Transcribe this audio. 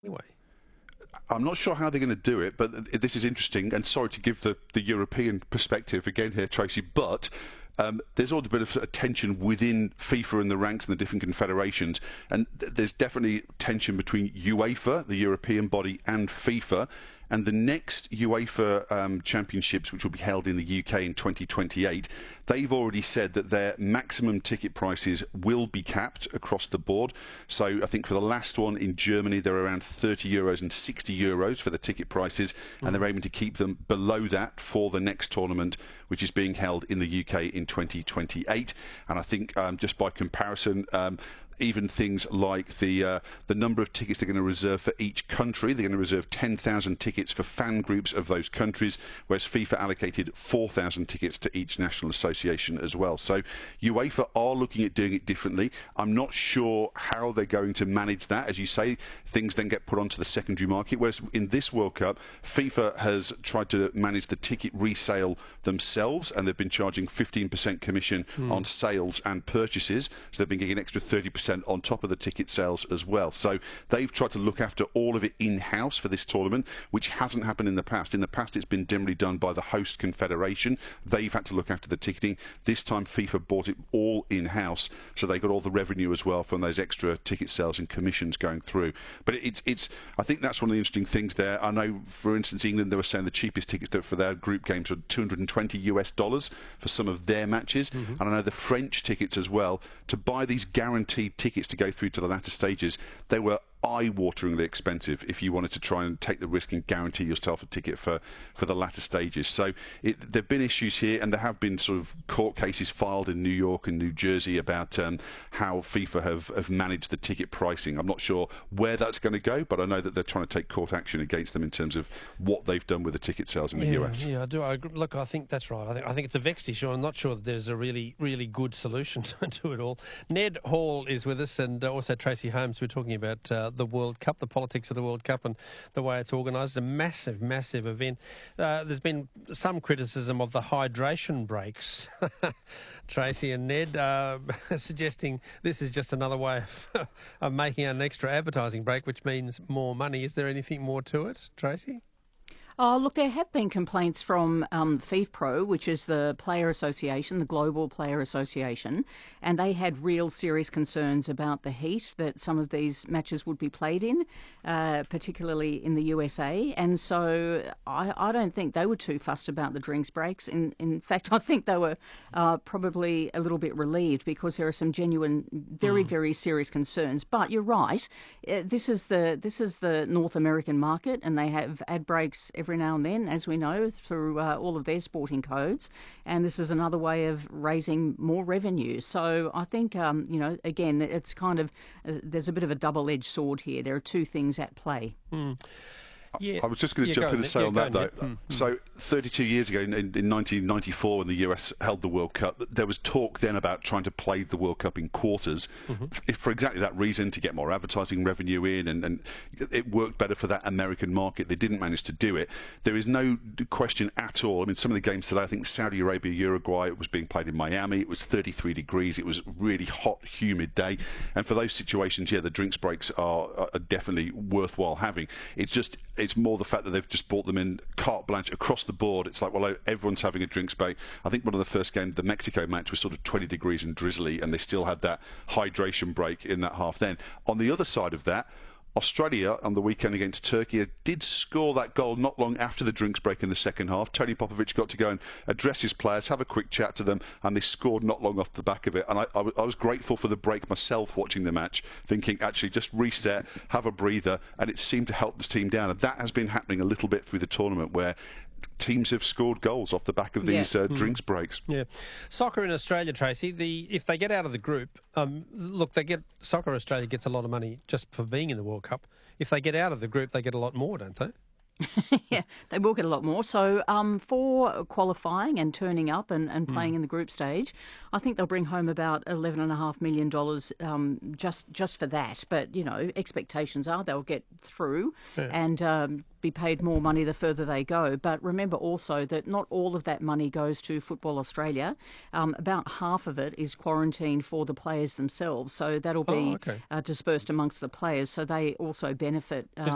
Anyway. I'm not sure how they're going to do it, but this is interesting. And sorry to give the European perspective again here, Tracy, but there's all a bit of tension within FIFA and the ranks and the different confederations, and there's definitely tension between UEFA, the European body, and FIFA. And the next UEFA championships, which will be held in the UK in 2028, they've already said that their maximum ticket prices will be capped across the board. So I think for the last one in Germany, they're around €30 and €60 for the ticket prices, and they're aiming to keep them below that for the next tournament, which is being held in the UK in 2028. And I think just by comparison, even things like the number of tickets they're going to reserve for each country. They're going to reserve 10,000 tickets for fan groups of those countries, whereas FIFA allocated 4,000 tickets to each national association as well. So UEFA are looking at doing it differently. I'm not sure how they're going to manage that. As you say, things then get put onto the secondary market, whereas in this World Cup, FIFA has tried to manage the ticket resale themselves, and they've been charging 15% commission on sales and purchases. So they've been getting an extra 30% on top of the ticket sales as well. So they've tried to look after all of it in-house for this tournament, which hasn't happened in the past. In the past, it's been generally done by the host confederation. They've had to look after the ticketing. This time, FIFA bought it all in-house, so they got all the revenue as well from those extra ticket sales and commissions going through. But it's I think that's one of the interesting things there. I know, for instance, England, they were saying the cheapest tickets for their group games were $220 for some of their matches. And I know the French tickets as well, to buy these guaranteed tickets to go through to the latter stages, they were eye-wateringly expensive if you wanted to try and take the risk and guarantee yourself a ticket for the latter stages. So there have been issues here, and there have been sort of court cases filed in New York and New Jersey about how FIFA have managed the ticket pricing. I'm not sure where that's going to go, but I know that they're trying to take court action against them in terms of what they've done with the ticket sales in the US. Yeah, I do. Look, I think that's right. I think it's a vexed issue. I'm not sure that there's a really, really good solution to it all. Ned Hall is with us, and also Tracy Holmes. We're talking about the World Cup, the politics of the World Cup and the way it's organised. It's a massive, massive event. There's been some criticism of the hydration breaks, Tracy and Ned, suggesting this is just another way of making an extra advertising break, which means more money. Is there anything more to it, Tracy? Oh, look, there have been complaints from FIFPro, which is the player association, the global player association, and they had real serious concerns about the heat that some of these matches would be played in, particularly in the USA. And so I don't think they were too fussed about the drinks breaks. In fact, I think they were probably a little bit relieved, because there are some genuine, very, very serious concerns. But you're right, this is the North American market, and they have ad breaks every now and then, as we know, through all of their sporting codes, and this is another way of raising more revenue. So I think, again, it's kind of, there's a bit of a double-edged sword here. There are two things at play. Yeah. I was just going to jump in and say on that, though. So 32 years ago, in 1994, when the US held the World Cup, there was talk then about trying to play the World Cup in quarters, for exactly that reason, to get more advertising revenue in, and it worked better for that American market. They didn't manage to do it. There is no question at all. I mean, some of the games today, I think Saudi Arabia, Uruguay, it was being played in Miami. It was 33 degrees. It was a really hot, humid day. And for those situations, yeah, the drinks breaks are definitely worthwhile having. It's more the fact that they've just brought them in carte blanche across the board. It's like, well, everyone's having a drinks break. I think one of the first games, the Mexico match, was sort of 20 degrees and drizzly, and they still had that hydration break in that half then. On the other side of that, Australia on the weekend against Turkey did score that goal not long after the drinks break in the second half. Tony Popovic got to go and address his players, have a quick chat to them, and they scored not long off the back of it. And I was grateful for the break myself watching the match, thinking, actually, just reset, have a breather, and it seemed to help this team down. And that has been happening a little bit through the tournament, where teams have scored goals off the back of these drinks breaks. Yeah, soccer in Australia, Tracy. If they get out of the group, look, Soccer Australia gets a lot of money just for being in the World Cup. If they get out of the group, they get a lot more, don't they? Yeah, they will get a lot more. So for qualifying and turning up and playing in the group stage, I think they'll bring home about $11.5 million just for that. But, you know, expectations are they'll get through and be paid more money the further they go. But remember also that not all of that money goes to Football Australia. About half of it is quarantined for the players themselves. So that'll be dispersed amongst the players. So they also benefit.